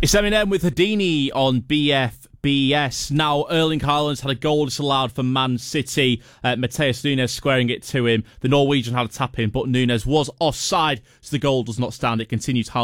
It's Eminem with Houdini on BFBS. Now, Erling Haaland's had a goal disallowed for Man City. Mateus Nunes squaring it to him. The Norwegian had a tap in, but Nunes was offside, so the goal does not stand. It continues Haaland